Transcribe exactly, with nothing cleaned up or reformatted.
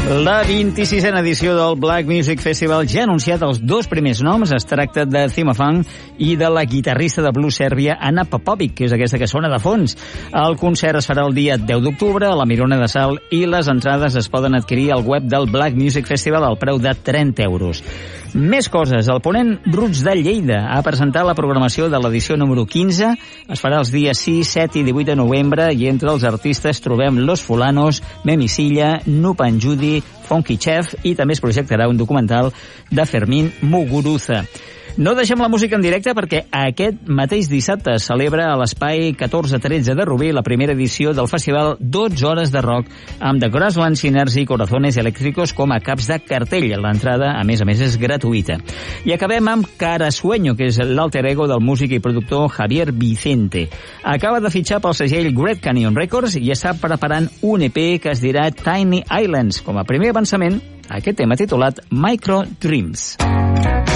La vint-i-sisena edició del Black Music Festival ja ha anunciat els dos primers noms. Es tracta de Thima Funk i de la guitarrista de blues sèrbia Ana Popovic, que és aquesta que sona de fons. El concert es farà el dia deu d'octubre a la Mirona de Salt i les entrades es poden adquirir al web del Black Music Festival al preu de trenta euros. Més coses. El ponent Roots de Lleida ha presentat la programació de l'edició número quinze. Es farà els dies sis, set i divuit de novembre i entre els artistes trobem Los Fulanos, Memi Silla, Nupan Judi, Funky Chef i també es projectarà un documental de Fermín Muguruza. No deixem la música en directe perquè aquest mateix dissabte es celebra a l'espai catorze tretze de Rubí la primera edició del festival dotze hores de rock amb The Grassland Sinners i Corazones Eléctricos com a caps de cartell. L'entrada, a més a més, és gratuïta. I acabem amb Cara Sueño, que és l'alter ego del músic i productor Javier Vicente. Acaba de fitxar pel segell Great Canyon Records i està preparant un E P que es dirà Tiny Islands, com a primer avançament a aquest tema titulat Micro Dreams.